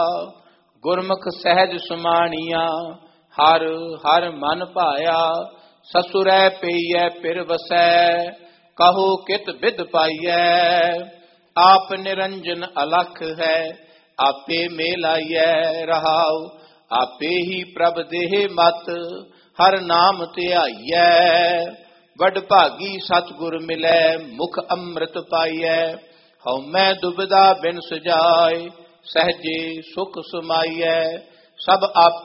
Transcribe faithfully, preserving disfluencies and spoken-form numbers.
ਗੁਰਮੁਖ ਸਹਿਜ ਸੁਮਾਣੀਆਂ, ਹਰ ਹਰ ਮਨ ਭਾਇਆ। ਸਸੁਰੈ ਪਈਐ ਪਿਰ ਵਸੈ, ਕਹੋ ਕਿਤ ਬਿਦ ਪਾਈਐ। ਆਪ ਨਿਰੰਜਨ ਅਲਖ ਹੈ, ਆਪੇ ਮੇਲਾਈਐ ਰਹਾਉ। ਆਪੇ ਹੀ ਪ੍ਰਭ ਦੇਹ ਮਤ, ਹਰ ਨਾਮ ਧਿਆਈਐ। ਵਡ ਭਾਗੀ ਸਤਿਗੁਰ ਮਿਲੈ, ਮੁਖ ਅੰਮ੍ਰਿਤ ਪਾਈਐ। ਹਉਮੈ ਦੁਬਿਧਾ ਬਿਨ ਸੁਜਾਏ, ਸਹਜੇ ਸੁਖ ਸਮਾਈਐ। ਸਭ ਆਪ